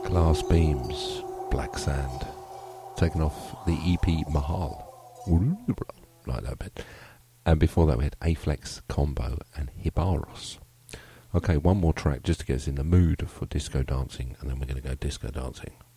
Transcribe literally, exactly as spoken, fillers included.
Glass Beams, Black Sand, taken off the E P Mahal, like that bit. And before that we had Aflex Combo and Hibaros. Okay, one more track just to get us in the mood for disco dancing, and then we're going to go disco dancing.